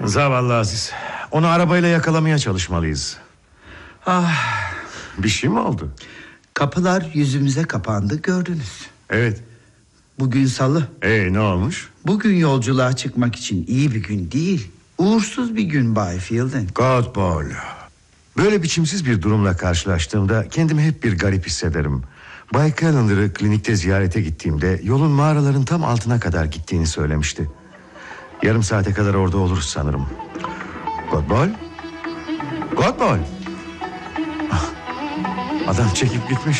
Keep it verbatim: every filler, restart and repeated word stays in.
Zavallı Aziz. Onu arabayla yakalamaya çalışmalıyız. Ah, Bir şey mi oldu? kapılar yüzümüze kapandı, gördünüz. Evet. Bugün salı. Ee, ne olmuş? Bugün yolculuğa çıkmak için iyi bir gün değil, uğursuz bir gün Bay Fielding. Godball. Böyle biçimsiz bir durumla karşılaştığımda kendimi hep bir garip hissederim. Bay Calendar'ı klinikte ziyarete gittiğimde yolun mağaraların tam altına kadar gittiğini söylemişti. Yarım saate kadar orada oluruz sanırım. Godball? Godball? Adam çekip gitmiş.